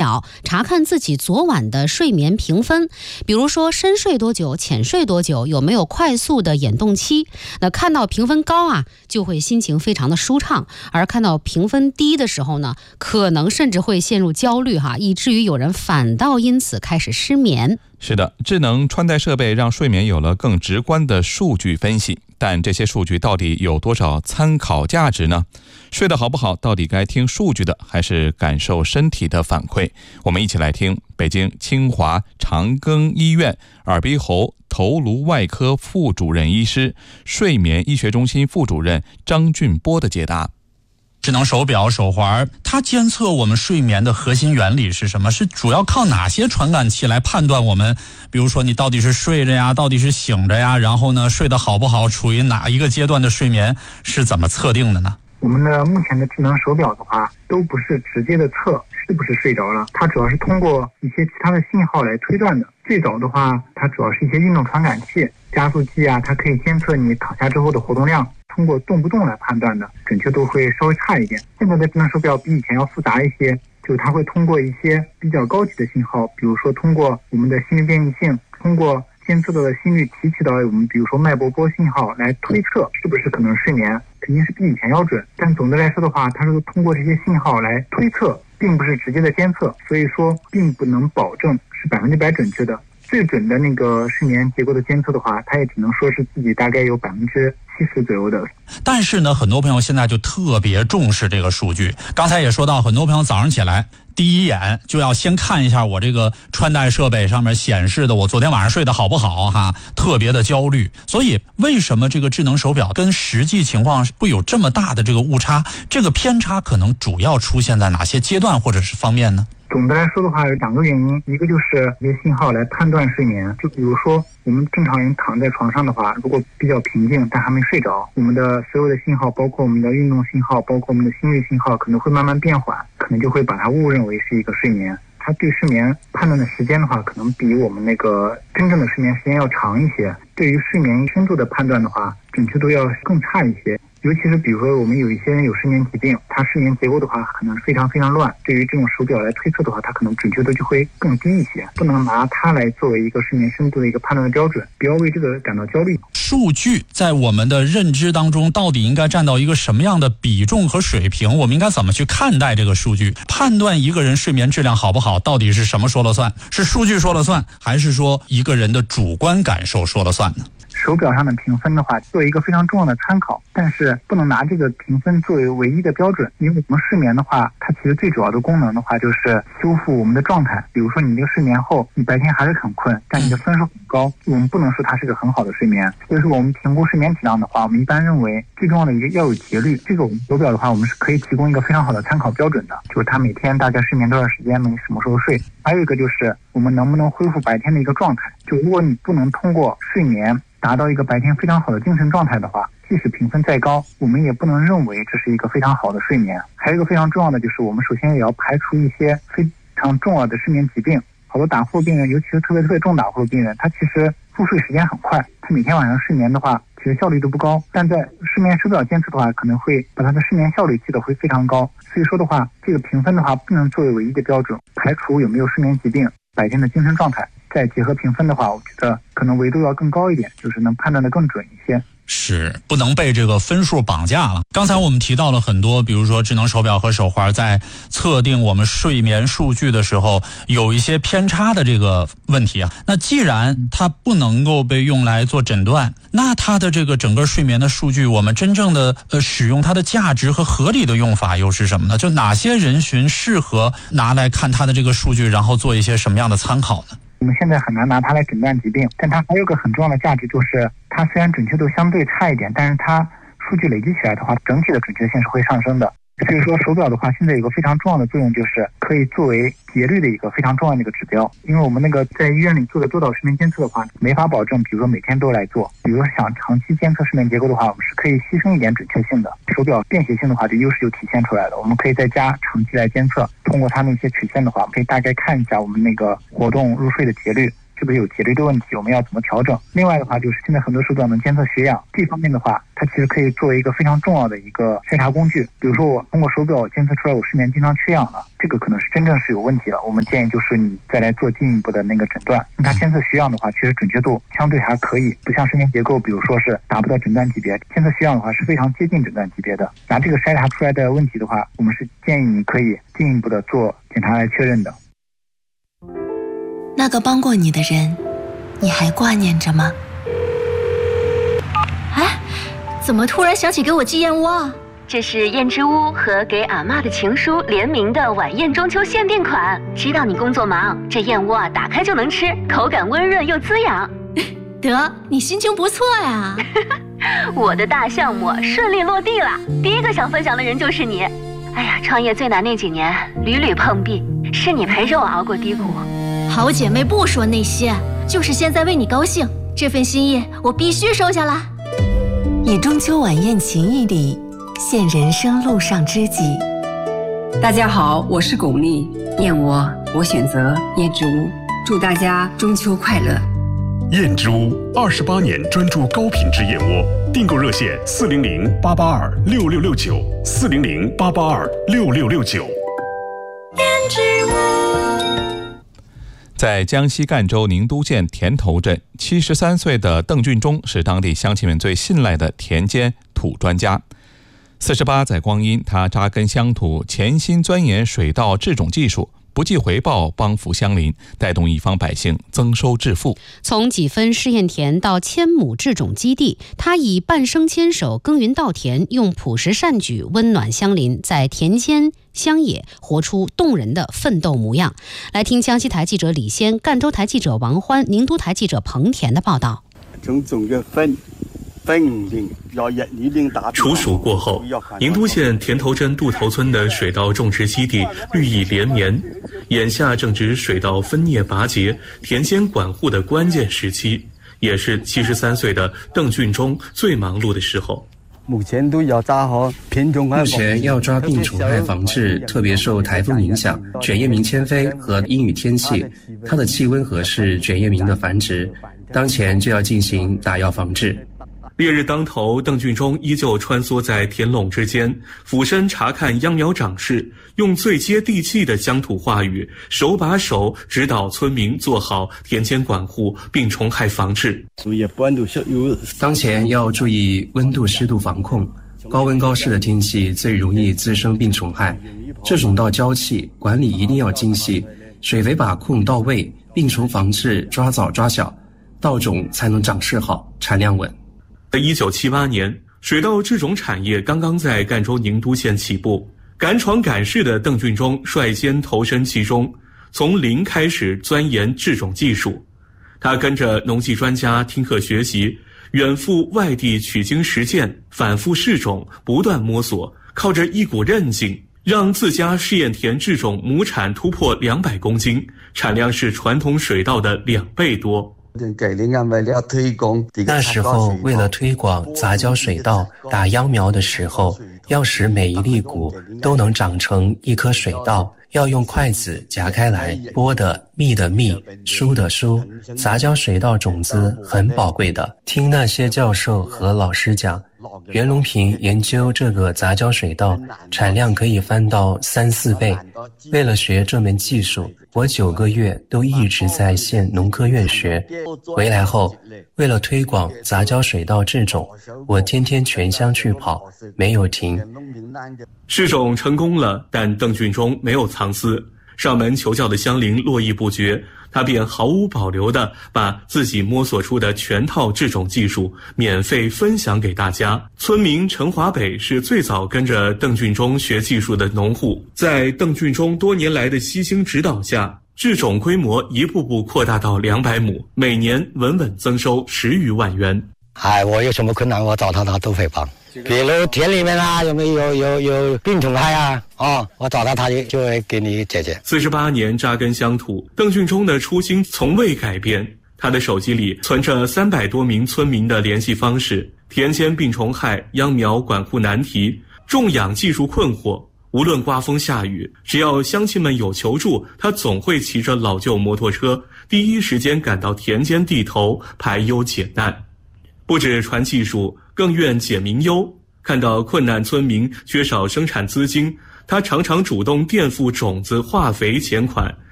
表，查看自己昨晚的睡眠评分，比如说深睡多久、浅睡多久，有没有快速的眼动期。那看到评分高啊，就会心情非常的舒畅，而看到评分低的时候呢，可能甚至会陷入焦虑以至于有人反倒因此开始失眠。 是的，智能穿戴设备让睡眠有了更直观的数据分析，但这些数据到底有多少参考价值呢？睡得好不好，到底该听数据的，还是感受身体的反馈？我们一起来听北京清华长庚医院耳鼻喉头颅外科副主任医师、睡眠医学中心副主任张俊波的解答。 智能手表、手环，它监测我们睡眠的核心原理是什么？是主要靠哪些传感器来判断我们，比如说你到底是睡着呀，到底是醒着呀，然后呢，睡得好不好，处于哪一个阶段的睡眠，是怎么测定的呢？ 我们的目前的智能手表的话，都不是直接的测是不是睡着了，它主要是通过一些其他的信号来推断的。最早的话，它主要是一些运动传感器、加速器啊，它可以监测你躺下之后的活动量，通过动不动来判断的，准确度会稍微差一点。现在的智能手表比以前要复杂一些，就是它会通过一些比较高级的信号，比如说通过我们的心率变异性，通过监测到的心率提取到我们比如说脉搏波信号来推测是不是可能睡眠，肯定是比以前要准。但总的来说的话，它是通过这些信号来推测，并不是直接的监测，所以说并不能保证是100%准确的。最准的那个睡眠结构的监测的话，它也只能说是自己大概有70%左右的。 但是呢，很多朋友现在就特别重视这个数据。刚才也说到，很多朋友早上起来第一眼就要先看一下我这个穿戴设备上面显示的我昨天晚上睡得好不好特别的焦虑。所以为什么这个智能手表跟实际情况会有这么大的这个误差？这个偏差可能主要出现在哪些阶段或者是方面呢？ 总的来说的话，有2个原因，一个就是一些信号来判断睡眠，就比如说我们正常人躺在床上的话，如果比较平静但还没睡着，我们的所有的信号，包括我们的运动信号，包括我们的心率信号，可能会慢慢变缓，可能就会把它误认为是一个睡眠。它对睡眠判断的时间的话，可能比我们那个真正的睡眠时间要长一些。对于睡眠深度的判断的话，准确度要更差一些。尤其是比如说我们有一些人有睡眠疾病，他睡眠结构的话可能非常非常乱，对于这种手表来推测的话，它可能准确度就会更低一些，不能拿它来作为一个睡眠深度的一个判断的标准，不要为这个感到焦虑。 数据在我们的认知当中到底应该占到一个什么样的比重和水平？我们应该怎么去看待这个数据？判断一个人睡眠质量好不好，到底是什么说了算？是数据说了算，还是说一个人的主观感受说了算呢？ 手表上的评分的话，作为一个非常重要的参考，但是不能拿这个评分作为唯一的标准。因为我们睡眠的话，它其实最主要的功能的话，就是修复我们的状态。比如说你这个睡眠后，你白天还是很困，但你的分数很高，我们不能说它是个很好的睡眠。所以说我们评估睡眠质量的话，我们一般认为最重要的一个要有节律。这个我们手表的话，我们是可以提供一个非常好的参考标准的，就是它每天大概睡眠多少时间，什么时候睡。还有一个就是我们能不能恢复白天的一个状态。就如果你不能通过睡眠达到一个白天非常好的精神状态的话，即使评分再高，我们也不能认为这是一个非常好的睡眠。还有一个非常重要的就是，我们首先也要排除一些非常重要的睡眠疾病。好多打呼噜病人，尤其是特别重打呼噜病人，他其实入睡时间很快，他每天晚上睡眠的话，其实效率都不高。但在睡眠手表监测的话，可能会把他的睡眠效率记得会非常高。所以说的话，这个评分的话不能作为唯一的标准，排除有没有睡眠疾病、白天的精神状态，再结合评分的话，我觉得可能维度要更高一点，就是能判断的更准一些。 是不能被这个分数绑架了。刚才我们提到了很多，比如说智能手表和手环在测定我们睡眠数据的时候有一些偏差的这个问题那既然它不能够被用来做诊断，那它的这个整个睡眠的数据，我们真正的使用它的价值和合理的用法又是什么呢？就哪些人群适合拿来看它的这个数据，然后做一些什么样的参考呢？ 我们现在很难拿它来诊断疾病，但它还有个很重要的价值，就是它虽然准确度相对差一点，但是它数据累积起来的话，整体的准确性是会上升的。所以说手表的话，现在有个非常重要的作用，就是可以作为节律的一个非常重要的一个指标。因为我们那个在医院里做的多导睡眠监测的话，没法保证比如说每天都来做，比如说想长期监测睡眠结构的话，我们是可以牺牲一点准确性的。手表便携性的话，这优势就体现出来了。我们可以在家长期来监测，通过它那些曲线的话，可以大概看一下我们那个活动入睡的节律， 是不是有节律的问题，我们要怎么调整。另外的话就是现在很多手表能监测血氧，这方面的话它其实可以作为一个非常重要的一个筛查工具。比如说我通过手表监测出来我睡眠经常缺氧了，这个可能是真正是有问题了，我们建议就是你再来做进一步的那个诊断。它监测血氧的话确实准确度相对还可以，不像睡眠结构比如说是达不到诊断级别，监测血氧的话是非常接近诊断级别的。拿这个筛查出来的问题的话，我们是建议你可以进一步的做检查来确认的。 那个帮过你的人，你还挂念着吗？ 哎，怎么突然想起给我寄燕窝啊？这是燕之屋和给阿嬷的情书联名的晚宴中秋限定款。知道你工作忙，这燕窝啊打开就能吃，口感温润又滋养。 得，你心情不错呀。 我的大项目顺利落地了，第一个想分享的人就是你。哎呀，创业最难那几年屡屡碰壁，是你陪着我熬过低谷。 好姐妹不说那些，就是现在为你高兴，这份心意我必须收下来。 以中秋晚宴情谊礼，献人生路上知己。 大家好，我是巩俐，燕窝我选择燕之屋，祝大家中秋快乐。 燕之屋28年专注高品质燕窝，订购热线400-882-6669，400-882-6669。 燕之屋。 在江西赣州宁都县田头镇，73岁的邓俊忠是当地乡亲们最信赖的田间土专家。48载光阴，他扎根乡土，潜心钻研水稻制种技术，不计回报帮扶乡邻，带动一方百姓增收致富。 从几分试验田到1000亩制种基地，他以半生牵手耕耘稻田，用朴实善举温暖乡邻，在田间乡野活出动人的奋斗模样。来听江西台记者李先、赣州台记者王欢、宁都台记者彭田的报道。 从种的分处暑过后，宁都县田头镇渡头村的水稻种植基地绿意连绵，眼下正值水稻分蘖拔节、田间管护的关键时期，也是73岁的邓俊忠最忙碌的时候。 目前要抓病虫害防治，特别受台风影响，卷叶鸣迁飞和阴雨天气，它的气温合适卷叶鸣的繁殖，当前就要进行打药防治。 烈日当头，邓俊忠依旧穿梭在田垄之间，俯身查看秧苗长势，用最接地气的乡土话语，手把手指导村民做好田间管护、病虫害防治。 当前要注意温度、湿度防控，高温高湿的天气最容易滋生病虫害。这种稻娇气，管理一定要精细，水肥把控到位，病虫防治抓早抓小，稻种才能长势好、产量稳。 在1978年，水稻制种产业刚刚在赣州宁都县起步，敢闯敢试的邓俊忠率先投身其中，从零开始钻研制种技术。他跟着农技专家听课学习，远赴外地取经实践，反复试种，不断摸索，靠着一股韧劲，让自家试验田制种亩产突破200公斤，产量是传统水稻的2倍多。 那时候为了推广杂交水稻，打秧苗的时候，要使每一粒谷都能长成一颗水稻，要用筷子夹开来，剥的密的密，疏的疏。杂交水稻种子很宝贵的，听那些教授和老师讲，袁隆平研究这个杂交水稻，产量可以翻到3、4倍。为了学这门技术，我9个月都一直在县农科院学。回来后，为了推广杂交水稻制种，我天天全乡去跑，没有停。 试种成功了，但邓俊忠没有藏私，上门求教的乡邻络绎不绝，他便毫无保留地把自己摸索出的全套制种技术免费分享给大家。村民陈华北是最早跟着邓俊忠学技术的农户，在邓俊忠多年来的悉心指导下，制种规模一步步扩大到200亩，每年稳稳增收10余万元。 我有什么困难我找他都会帮，比如田里面啊有没有病虫害啊，我找到他就会给你解决。 48年扎根乡土，邓俊忠的初心从未改变。他的手机里存着300多名村民的联系方式，田间病虫害、秧苗管护难题、种养技术困惑， 无论刮风下雨，只要乡亲们有求助，他总会骑着老旧摩托车，第一时间赶到田间地头排忧解难。不止传技术，更愿解民忧。看到困难村民缺少生产资金，他常常主动垫付种子、化肥钱款，